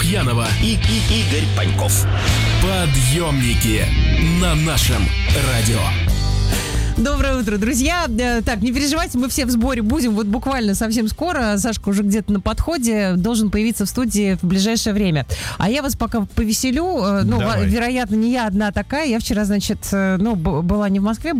Лукьянова и Игорь Паньков. Подъемники на нашем радио. Доброе утро, друзья. Так, не переживайте, мы все в сборе будем вот буквально совсем скоро. Сашка уже где-то на подходе, должен появиться в студии в ближайшее время. А я вас пока повеселю. Вероятно, не я одна такая. Я вчера, была не в Москве,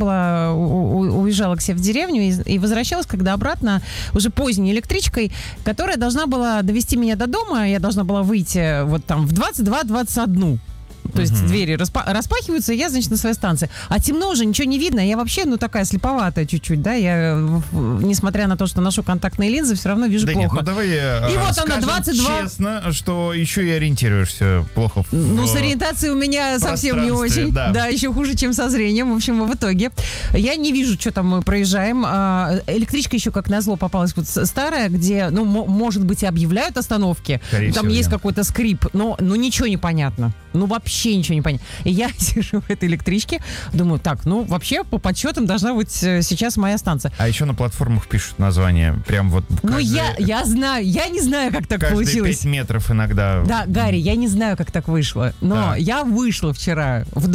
уезжала к себе в деревню и возвращалась, когда обратно, уже поздней электричкой, которая должна была довести меня до дома. Я должна была выйти вот там в 22-21. То есть двери распахиваются, и я, на своей станции. А темно уже, ничего не видно. Я вообще, такая слеповатая чуть-чуть, да. Я, несмотря на то, что ношу контактные линзы, все равно вижу плохо. Нет, давай и вот она, 22. Честно, что еще и ориентируешься плохо. С ориентацией у меня совсем не очень. Да, еще хуже, чем со зрением. В общем, в итоге я не вижу, что там мы проезжаем. Электричка еще, как назло, попалась вот старая, где, может быть, и объявляют остановки. Там есть какой-то скрип, но ничего не понятно. Вообще ничего не понятно. И я сижу в этой электричке, думаю, вообще по подсчетам должна быть сейчас моя станция. А еще на платформах пишут название. Прям вот я знаю, я не знаю, как так получилось. 5 метров иногда. Да, Гарри, я не знаю, как так вышло. Но я вышла вчера в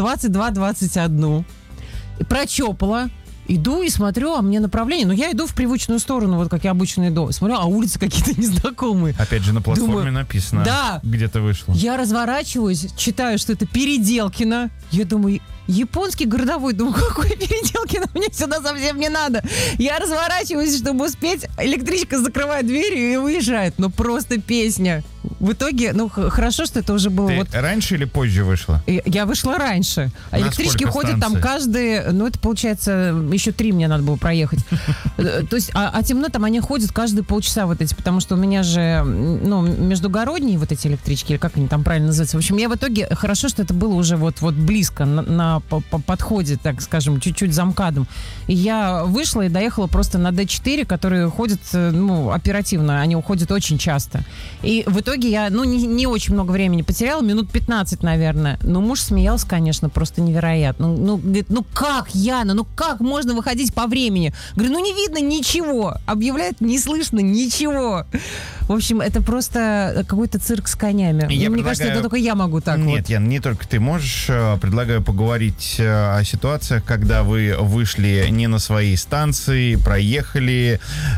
22:21, прочопала. Иду и смотрю, а мне направление. Я иду в привычную сторону, вот как я обычно иду. Смотрю, а улицы какие-то незнакомые. Опять же, на платформе написано, где ты вышла. Я разворачиваюсь, читаю, что это Переделкино. Я думаю, японский городовой. Думаю, какой Переделкино? Мне сюда совсем не надо. Я разворачиваюсь, чтобы успеть. Электричка закрывает двери и уезжает. Просто песня. В итоге, хорошо, что это уже было. Ты раньше или позже вышла? Я вышла раньше. А электрички ходят там каждые, это получается, еще 3 мне надо было проехать. То есть, а темно там они ходят каждые полчаса вот эти, потому что у меня же, междугородние вот эти электрички, или как они там правильно называются. В общем, я в итоге, хорошо, что это было уже вот близко, на подходе, так скажем, чуть-чуть за МКАДом. И я вышла и доехала просто на Д4, которые ходят, оперативно, они уходят очень часто. И в итоге я, не очень много времени потеряла, минут 15, наверное. Но муж смеялся, конечно, просто невероятно. Говорит, как, Яна, как можно выходить по времени? Говорю, не видно ничего. Объявляет, не слышно ничего. В общем, это просто какой-то цирк с конями. Мне кажется, это только я могу так. Нет, Ян, не только ты можешь. Предлагаю поговорить о ситуациях, когда вы вышли не на своей станции, проехали,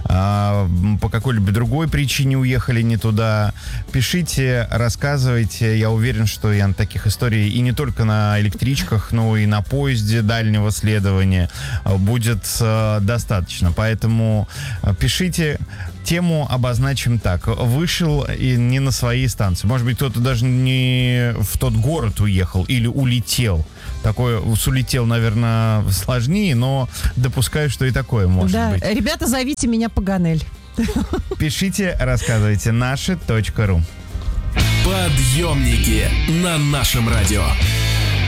по какой-либо другой причине уехали не туда. Пишите, рассказывайте. Я уверен, что, Ян, таких историй и не только на электричках, но и на поезде дальнего следования будет достаточно. Поэтому пишите. Тему обозначим так. Вышел и не на своей станции. Может быть, кто-то даже не в тот город уехал или улетел. Такое улетел, наверное, сложнее, но допускаю, что и такое может быть. Да, ребята, зовите меня Паганель. Пишите, рассказывайте. Наши.ру. Подъемники на нашем радио.